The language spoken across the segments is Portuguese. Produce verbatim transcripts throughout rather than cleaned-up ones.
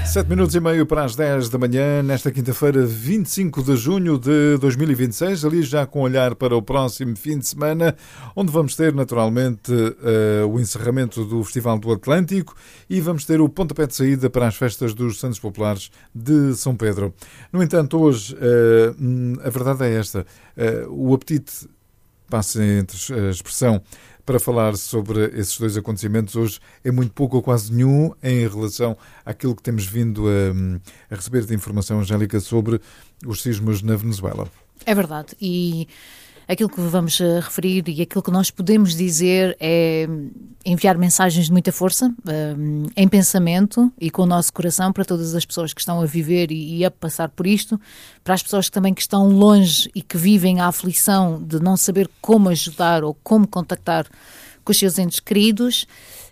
Sete minutos e meio para as dez da manhã, nesta quinta-feira, vinte e cinco de junho de dois mil e vinte e seis, ali já com olhar para o próximo fim de semana, onde vamos ter naturalmente uh, o encerramento do Festival do Atlântico e vamos ter o pontapé de saída para as festas dos Santos Populares de São Pedro. No entanto, hoje, uh, a verdade é esta, uh, o apetite, passa entre a expressão, para falar sobre esses dois acontecimentos hoje é muito pouco ou quase nenhum em relação àquilo que temos vindo a, a receber de informação, Angélica, sobre os sismos na Venezuela. É verdade. E aquilo que vamos referir e aquilo que nós podemos dizer é enviar mensagens de muita força, um, em pensamento e com o nosso coração para todas as pessoas que estão a viver e, e a passar por isto, para as pessoas que também que estão longe e que vivem a aflição de não saber como ajudar ou como contactar com os seus entes queridos.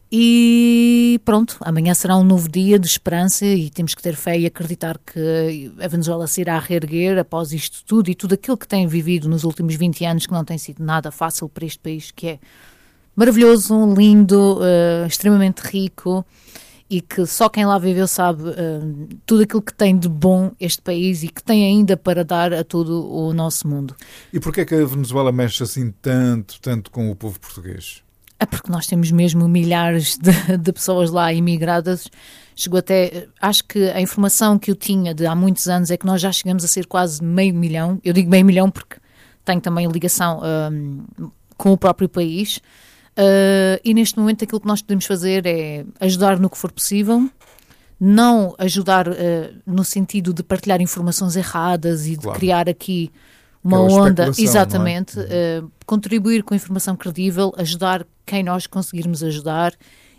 E pronto, amanhã será um novo dia de esperança e temos que ter fé e acreditar que a Venezuela se irá reerguer após isto tudo e tudo aquilo que tem vivido nos últimos vinte anos, que não tem sido nada fácil para este país, que é maravilhoso, lindo, uh, extremamente rico e que só quem lá viveu sabe uh, tudo aquilo que tem de bom este país e que tem ainda para dar a todo o nosso mundo. E porquê é que a Venezuela mexe assim tanto, tanto com o povo português? É porque nós temos mesmo milhares de, de pessoas lá imigradas. Chegou até, acho que a informação que eu tinha de há muitos anos é que nós já chegamos a ser quase meio milhão. Eu digo meio milhão porque tenho também ligação um, com o próprio país. Uh, e neste momento aquilo que nós podemos fazer é ajudar no que for possível, não ajudar uh, no sentido de partilhar informações erradas e de claro. criar aqui uma onda, exatamente, é? uh, contribuir com informação credível, ajudar quem nós conseguirmos ajudar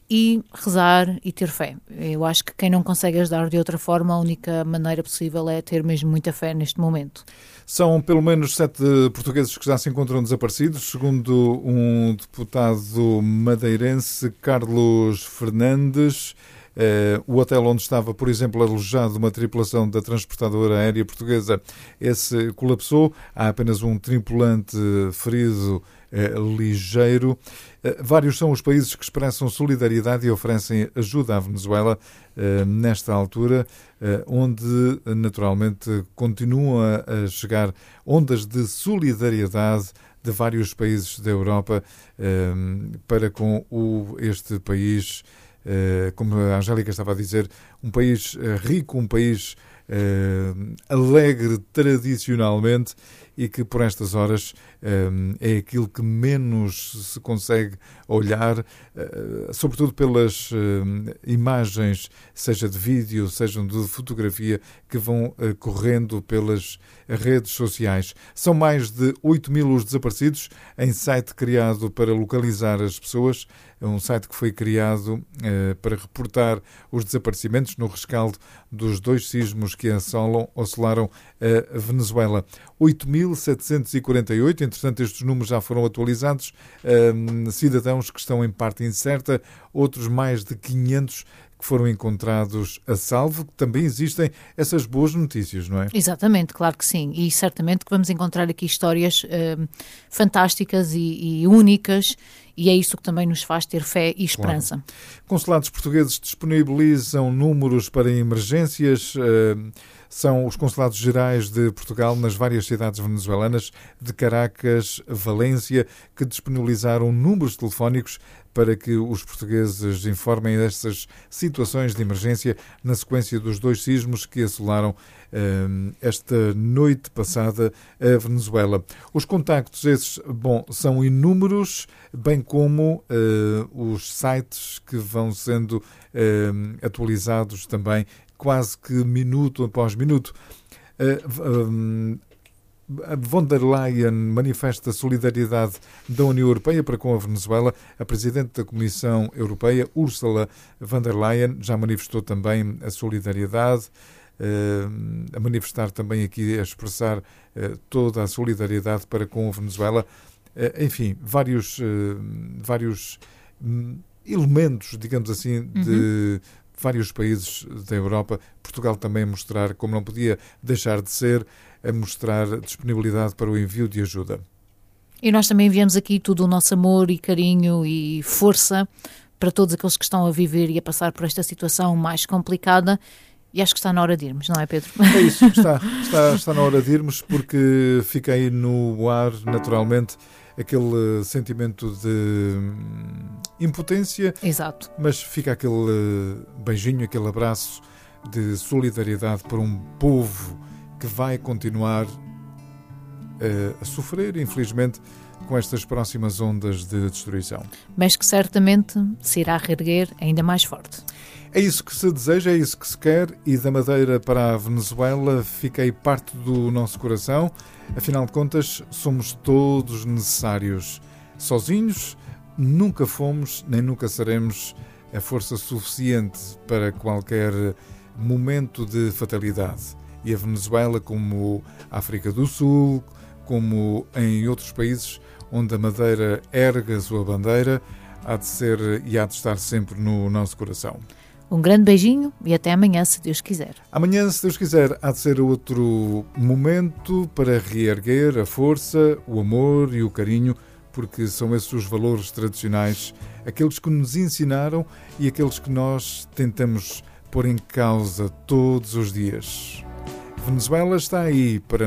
e rezar e ter fé. Eu acho que quem não consegue ajudar de outra forma, a única maneira possível é ter mesmo muita fé neste momento. São pelo menos sete portugueses que já se encontram desaparecidos, segundo um deputado madeirense, Carlos Fernandes. Uh, o hotel onde estava, por exemplo, alojado uma tripulação da transportadora aérea portuguesa, esse colapsou. Há apenas um tripulante ferido uh, ligeiro. Uh, vários são os países que expressam solidariedade e oferecem ajuda à Venezuela uh, nesta altura, uh, onde naturalmente continuam a, a chegar ondas de solidariedade de vários países da Europa uh, para com o, este país. Uh, como a Angélica estava a dizer, um país uh, rico, um país uh, alegre tradicionalmente e que por estas horas uh, é aquilo que menos se consegue olhar, uh, sobretudo pelas uh, imagens, seja de vídeo, sejam de fotografia, que vão uh, correndo pelas redes sociais. São mais de oito mil os desaparecidos em site criado para localizar as pessoas. É um site que foi criado uh, para reportar os desaparecimentos no rescaldo dos dois sismos que assolam, assolaram a Venezuela. oito mil setecentos e quarenta e oito, entretanto estes números já foram atualizados, uh, cidadãos que estão em parte incerta, outros mais de quinhentos que foram encontrados a salvo. Também existem essas boas notícias, não é? Exatamente, claro que sim. E certamente que vamos encontrar aqui histórias uh, fantásticas e, e únicas, e é isso que também nos faz ter fé e esperança. Claro. Consulados portugueses disponibilizam números para emergências. Uh, são os consulados gerais de Portugal nas várias cidades venezuelanas, de Caracas, Valência, que disponibilizaram números telefónicos para que os portugueses informem destas situações de emergência na sequência dos dois sismos que assolaram uh, esta noite passada a Venezuela. Os contactos esses, bom, são inúmeros, bem como uh, os sites que vão sendo uh, atualizados também, quase que minuto após minuto. Uh, um, A von der Leyen manifesta a solidariedade da União Europeia para com a Venezuela. A Presidente da Comissão Europeia, Ursula von der Leyen, já manifestou também a solidariedade, a manifestar também aqui, a expressar toda a solidariedade para com a Venezuela. Enfim, vários, vários elementos, digamos assim, de uhum. vários países da Europa. Portugal também a mostrar, como não podia deixar de ser, a mostrar disponibilidade para o envio de ajuda. E nós também enviamos aqui todo o nosso amor e carinho e força para todos aqueles que estão a viver e a passar por esta situação mais complicada E acho que está na hora de irmos, não é, Pedro? É isso, está, está, está na hora de irmos, porque fica aí no ar, naturalmente, aquele sentimento de impotência. Exato. Mas fica aquele beijinho, aquele abraço de solidariedade para um povo que vai continuar uh, a sofrer, infelizmente, com estas próximas ondas de destruição. Mas que certamente se irá reerguer ainda mais forte. É isso que se deseja, é isso que se quer, e da Madeira para a Venezuela fica aí parte do nosso coração. Afinal de contas, somos todos necessários. Sozinhos, nunca fomos, nem nunca seremos a força suficiente para qualquer momento de fatalidade. E a Venezuela, como a África do Sul, como em outros países onde a Madeira ergue a sua bandeira, há de ser e há de estar sempre no nosso coração. Um grande beijinho e até amanhã, se Deus quiser. Amanhã, se Deus quiser, há de ser outro momento para reerguer a força, o amor e o carinho, porque são esses os valores tradicionais, aqueles que nos ensinaram e aqueles que nós tentamos pôr em causa todos os dias. Venezuela está aí para